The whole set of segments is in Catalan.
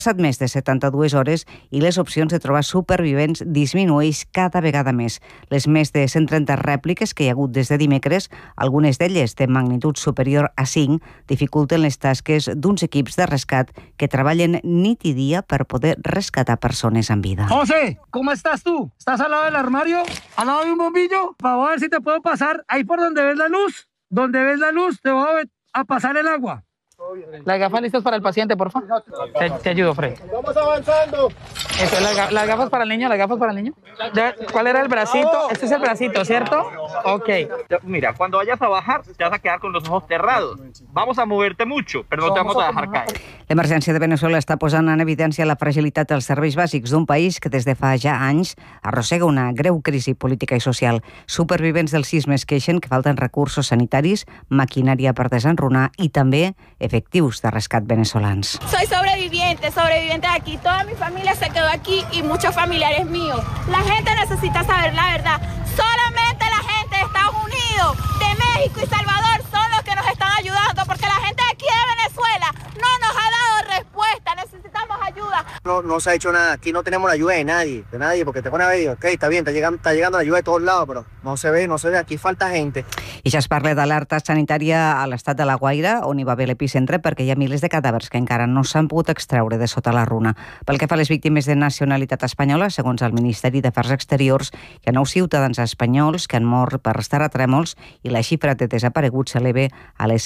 passat més de 72 hores i les opcions de trobar supervivents disminueix cada vegada més. Les més de 130 rèpliques que hi ha hagut des de dimecres, algunes d'elles de magnitud superior a 5, dificulten les tasques d'uns equips de rescat que treballen nit i dia per poder rescatar persones en vida. José, ¿cómo estás tú? ¿Estás al lado del armario? ¿Al lado de un bombillo? Para ver si te puedo pasar ahí por donde ves la luz. Donde ves la luz te voy a pasar el agua. Las gafas listas para el paciente, por favor. Te ayudo, Fred. Vamos avanzando. Eso, las gafas para el niño, las gafas para el niño. ¿Cuál era el bracito? Este es el bracito, ¿cierto? Ok. Mira, cuando vayas a bajar, te vas a quedar con los ojos cerrados. Vamos a moverte mucho, pero no te vamos a dejar caer. L'emergència de Venezuela està posant en evidència la fragilitat dels serveis bàsics d'un país que des de fa ja anys arrossega una greu crisi política i social. Supervivents del sisme es queixen que falten recursos sanitaris, maquinària per desenrunar i també efectius de rescat venezolans. Soy sobreviviente de aquí. Toda mi familia se quedó aquí y muchos familiares míos. La gente necesita saber la verdad. Solamente la gente de Estados Unidos, de México y Salvador son los que nos están ayudando, porque la gente de aquí de Venezuela no nos ha dado respuesta. Necesitamos ayuda. No se ha hecho nada. Aquí no tenemos la ayuda de nadie, porque te pone a ver, ok, está bien, está llegando la ayuda de todos lados, pero no se ve, aquí falta gente. I ja es parla d'alerta sanitària a l'estat de La Guaira, on hi va haver l'epicentre, perquè hi ha milers de cadàvers que encara no s'han pogut extreure de sota la runa. Pel que fa a les víctimes de nacionalitat espanyola, segons el Ministeri d'Afers Exteriors, hi ha 9 ciutadans espanyols que han mort per terratrèmols i la xifra de desapareguts s'eleva a les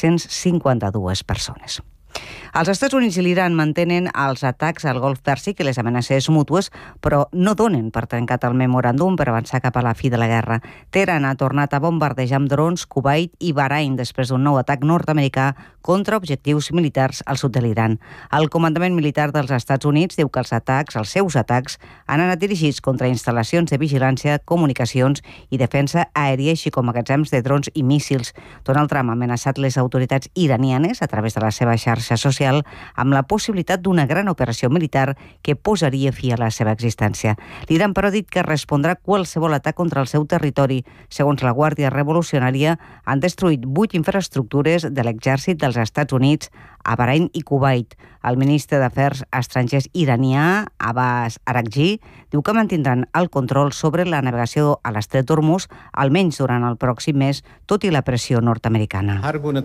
152 persones. Els Estats Units i l'Iran mantenen els atacs al Golf Pèrsic i les amenaces mútues, però no donen per trencat el memoràndum per avançar cap a la fi de la guerra. Teheran ha tornat a bombardejar amb drons Kuwait i Bahrain després d'un nou atac nord-americà contra objectius militars al sud de l'Iran. El comandament militar dels Estats Units diu que els seus atacs, han anat dirigits contra instal·lacions de vigilància, comunicacions i defensa aèria, així com magatzems de drons i míssils. Donald Trump ha amenaçat les autoritats iranianes a través de la seva xarxa social amb la possibilitat d'una gran operació militar que posaria fi a la seva existència. L'Iran, però, ha dit que respondrà qualsevol atac contra el seu territori. Segons la Guàrdia Revolucionària, han destruït 8 infraestructures de l'exèrcit dels Estats Units a Bahrain i Kuwait. El ministre d'Afers Estrangers iranià, Abbas Araghchi, diu que mantindran el control sobre la navegació a l'estret d'Hormuz, almenys durant el pròxim mes, tot i la pressió nord-americana.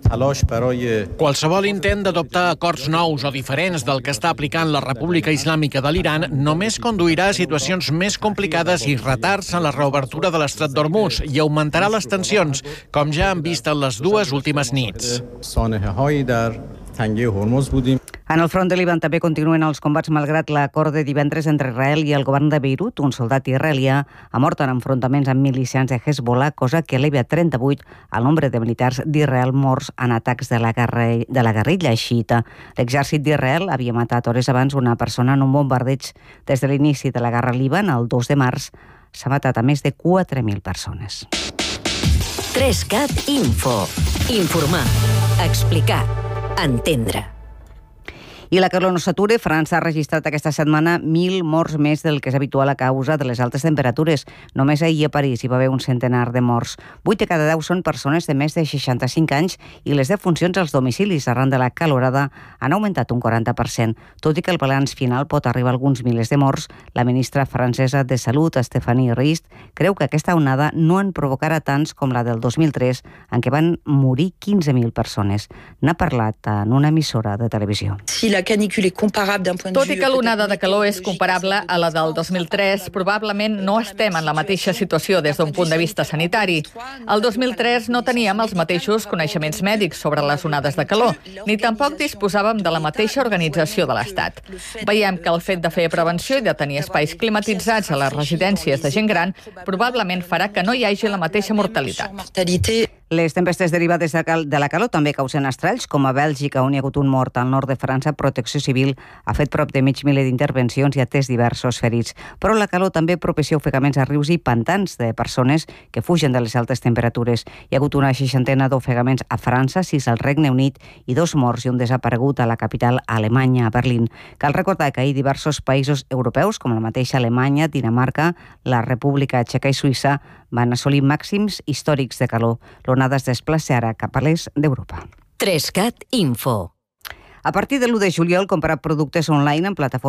Qualsevol intent d'adoptar acords nous o diferents del que està aplicant la República Islàmica de l'Iran només conduirà a situacions més complicades i retards en la reobertura de l'estret d'Hormuz i augmentarà les tensions, com ja han vist en les 2 últimes nits. En el front de Líban també continuen els combats malgrat l'acord de divendres entre Israel i el govern de Beirut. Un soldat israelià ha mort en enfrontaments amb milicians de Hezbollah, cosa que eleva a 38 el nombre de militars d'Israel morts en atacs de la guerrilla xiita. L'exèrcit d'Israel havia matat hores abans una persona en un bombardeig. Des de l'inici de la guerra a Líban, el 2 de març, s'ha matat a més de 4.000 persones. 3CAT Info. Informar. Explicar. Entendre. I la calor no s'atura. França ha registrat aquesta setmana 1.000 morts més del que és habitual a causa de les altes temperatures. Només ahir a París hi va haver un centenar de morts. 8 de cada 10 són persones de més de 65 anys i les defuncions als domicilis arran de la calorada han augmentat un 40%. Tot i que el balanç final pot arribar a alguns milers de morts, la ministra francesa de Salut, Stéphanie Rist, creu que aquesta onada no en provocarà tants com la del 2003, en què van morir 15.000 persones. N'ha parlat en una emissora de televisió. Tot i que l'onada de calor és comparable a la del 2003, probablement no estem en la mateixa situació des d'un punt de vista sanitari. El 2003 no teníem els mateixos coneixements mèdics sobre les onades de calor, ni tampoc disposàvem de la mateixa organització de l'Estat. Veiem que el fet de fer prevenció i de tenir espais climatitzats a les residències de gent gran probablement farà que no hi hagi la mateixa mortalitat. Les tempestes derivades de la calor també causen estralls, com a Bèlgica, on hi ha hagut un mort al nord de França. Protecció Civil ha fet prop de 500 d'intervencions i ha atès diversos ferits. Però la calor també propicia ofegaments a rius i pantans de persones que fugen de les altes temperatures. Hi ha hagut una 60 d'ofegaments a França, 6 al Regne Unit i 2 morts i un desaparegut a la capital alemanya, a Berlín. Cal recordar que ahir diversos països europeus, com la mateixa Alemanya, Dinamarca, la República Txeca i Suïssa, van assolir màxims històrics de calor. L'onada es desplaça ara cap a l'est d'Europa. 3CAT Info. A partir de l'1 de juliol, comprar productes online en plataformes